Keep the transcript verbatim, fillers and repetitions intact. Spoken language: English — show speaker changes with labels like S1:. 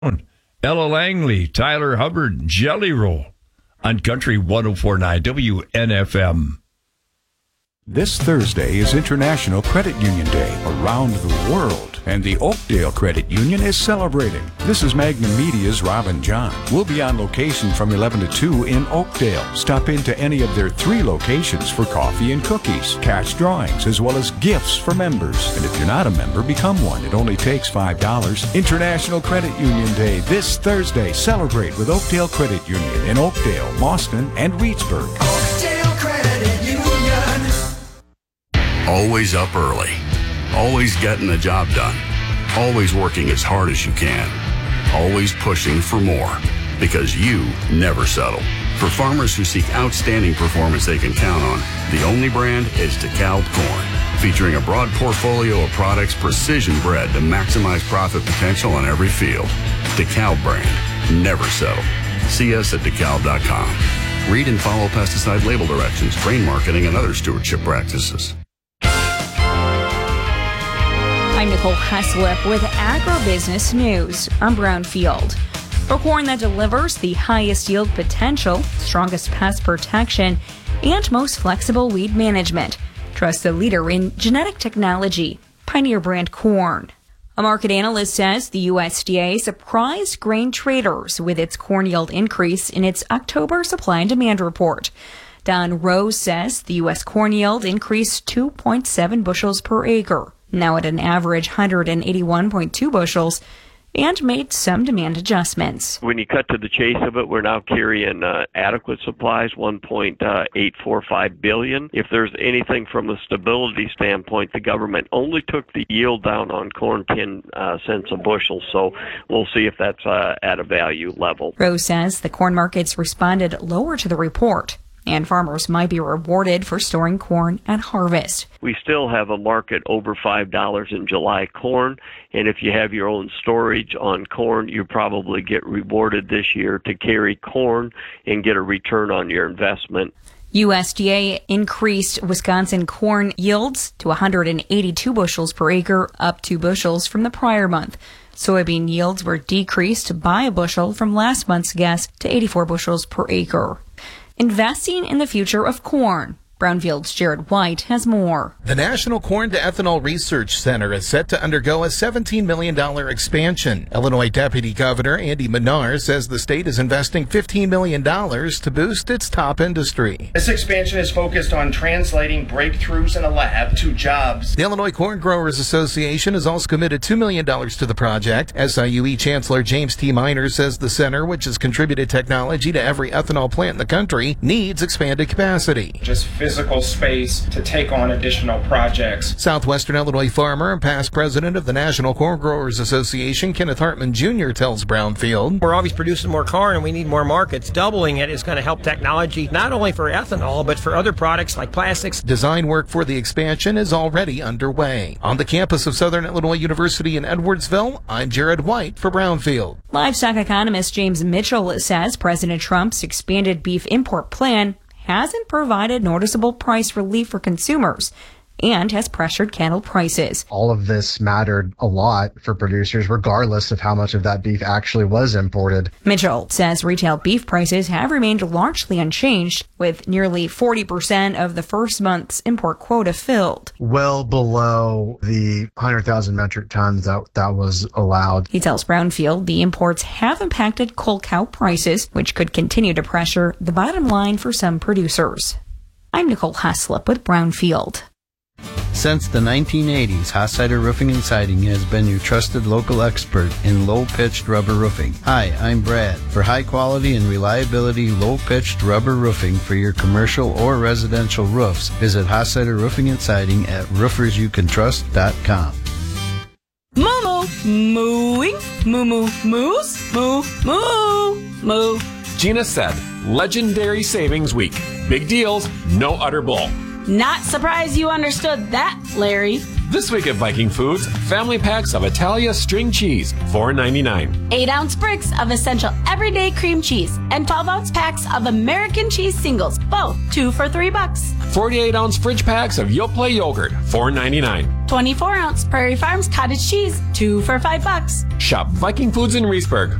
S1: Ella Langley, Tyler Hubbard, Jelly Roll on Country one oh four point nine W N F M.
S2: This Thursday is International Credit Union Day around the world, and the Oakdale Credit Union is celebrating. This is Magnum Media's Robin John. We'll be on location from eleven to two in Oakdale. Stop into any of their three locations for coffee and cookies, cash drawings, as well as gifts for members. And if you're not a member, become one. It only takes five dollars. International Credit Union Day this Thursday. Celebrate with Oakdale Credit Union in Oakdale, Boston, and Reedsburg.
S3: Oakdale Credit Union.
S4: Always up early, always getting the job done, always working as hard as you can, always pushing for more, because you never settle. For farmers who seek outstanding performance they can count on, the only brand is DeKalb Corn, featuring a broad portfolio of products precision bred to maximize profit potential on every field. DeKalb brand, never settle. See us at DeKalb dot com. Read and follow pesticide label directions, grain marketing, and other stewardship practices.
S5: I'm Nicole Heslip with Agribusiness News. I'm Brownfield. For corn that delivers the highest yield potential, strongest pest protection, and most flexible weed management, trust the leader in genetic technology, Pioneer Brand Corn. A market analyst says the U S D A surprised grain traders with its corn yield increase in its October supply and demand report. Don Rose says the U S corn yield increased two point seven bushels per acre, now at an average one hundred eighty-one point two bushels, and made some demand adjustments.
S6: When you cut to the chase of it, we're now carrying uh, adequate supplies, one point eight four five billion. If there's anything from a stability standpoint, the government only took the yield down on corn ten uh, cents a bushel, so we'll see if that's uh, at a value level.
S5: Rose says the corn markets responded lower to the report, and farmers might be rewarded for storing corn at harvest.
S6: We still have a market over five dollars in July corn, and if you have your own storage on corn, you probably get rewarded this year to carry corn and get a return on your investment.
S5: U S D A increased Wisconsin corn yields to one hundred eighty-two bushels per acre, up two bushels from the prior month. Soybean yields were decreased by a bushel from last month's guess to eighty-four bushels per acre. Investing in the future of corn. Brownfield's Jared White has more.
S7: The National Corn to Ethanol Research Center is set to undergo a seventeen million dollars expansion. Illinois Deputy Governor Andy Menard says the state is investing fifteen million dollars to boost its top industry.
S8: This expansion is focused on translating breakthroughs in a lab to jobs.
S7: The Illinois Corn Growers Association has also committed two million dollars to the project. S I U E Chancellor James T. Miner says the center, which has contributed technology to every ethanol plant in the country, needs expanded capacity.
S8: Just physical space to take on additional projects.
S7: Southwestern Illinois farmer and past president of the National Corn Growers Association, Kenneth Hartman Junior tells Brownfield,
S9: we're always producing more corn and we need more markets. Doubling it is going to help technology not only for ethanol but for other products like plastics.
S7: Design work for the expansion is already underway. On the campus of Southern Illinois University in Edwardsville, I'm Jared White for Brownfield.
S5: Livestock economist James Mitchell says President Trump's expanded beef import plan hasn't provided noticeable price relief for consumers and has pressured cattle prices.
S10: All of this mattered a lot for producers, regardless of how much of that beef actually was imported.
S5: Mitchell says retail beef prices have remained largely unchanged, with nearly forty percent of the first month's import quota filled.
S10: Well below the one hundred thousand metric tons that, that was allowed.
S5: He tells Brownfield the imports have impacted cull cow prices, which could continue to pressure the bottom line for some producers. I'm Nicole Heslip with Brownfield.
S11: Since the nineteen eighties, Hossider Roofing and Siding has been your trusted local expert in low-pitched rubber roofing. Hi, I'm Brad. For high quality and reliability low-pitched rubber roofing for your commercial or residential roofs, visit Hossider Roofing and Siding at roofers you can trust dot com.
S12: Moo mooing, moo moo moose, moo moo moo.
S13: Gina said, legendary savings week. Big deals, no utter bull.
S12: Not surprised you understood that, Larry.
S13: This week at Viking Foods, family packs of Italia string cheese, four ninety-nine.
S12: eight ounce bricks of Essential Everyday Cream Cheese and twelve ounce packs of American Cheese Singles, both two for three bucks.
S13: forty-eight ounce fridge packs of Yoplait yogurt, four ninety-nine.
S12: twenty-four ounce Prairie Farms Cottage Cheese, two for five bucks.
S13: Shop Viking Foods in Reesburg.